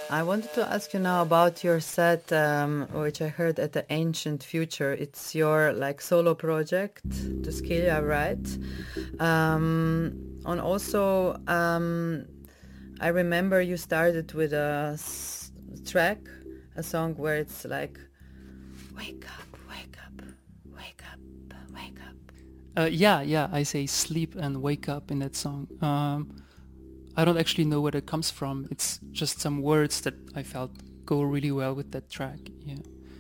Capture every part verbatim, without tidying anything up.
I wanted to ask you now about your set, um, which I heard at the Ancient Future. It's your like solo project, Tusquila, right? Um, and also, um, I remember you started with a s- track, a song where it's like, wake up, wake up, wake up, wake up. Uh, yeah, yeah, I say sleep and wake up in that song. Um, I don't actually know where that comes from. It's just some words that I felt go really well with that track. Yeah,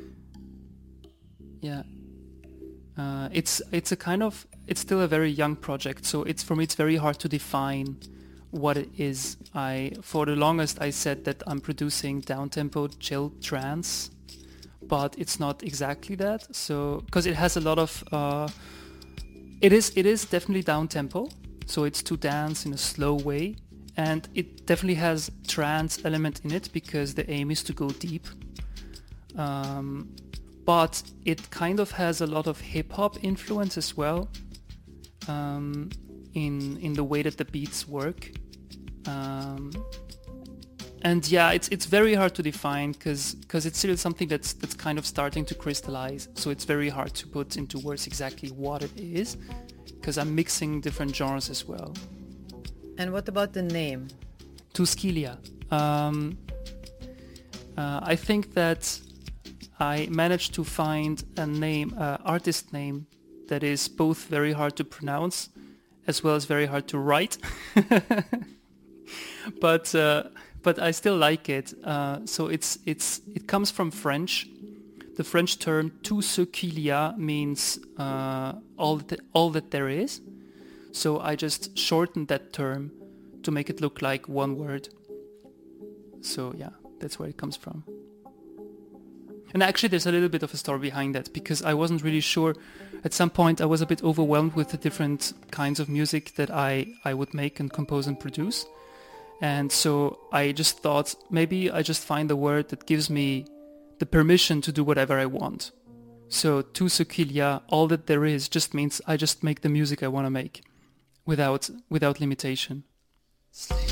yeah. Uh, it's it's a kind of it's still a very young project, so it's for me it's very hard to define what it is. I for the longest I said that I'm producing down-tempo chill trance, but it's not exactly that. So because it has a lot of uh, it is it is definitely down-tempo, so it's to dance in a slow way, and it definitely has trance element in it because the aim is to go deep. Um, but it kind of has a lot of hip-hop influence as well, um, in in the way that the beats work. Um, and yeah, it's it's very hard to define because because it's still something that's that's kind of starting to crystallize. So it's very hard to put into words exactly what it is because I'm mixing different genres as well. And what about the name? Tusquila. Um, uh, I think that I managed to find a name, uh, artist name, that is both very hard to pronounce as well as very hard to write. but uh, but I still like it. Uh, so it's it's it comes from French. The French term tout ce qu'il y a means uh, all that all that there is. So I just shortened that term to make it look like one word. So yeah, that's where it comes from. And actually there's a little bit of a story behind that because I wasn't really sure. At some point I was a bit overwhelmed with the different kinds of music that I, I would make and compose and produce. And so I just thought maybe I just find a word that gives me the permission to do whatever I want. So tout ce qu'il y a, all that there is, just means I just make the music I want to make without without limitation.